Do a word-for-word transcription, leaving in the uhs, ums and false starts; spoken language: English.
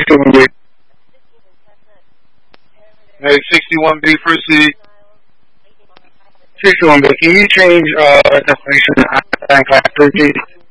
sixty-one B. Hey, sixty-one B, proceed. sixty-one B, can you change uh, definition of impact factor, please?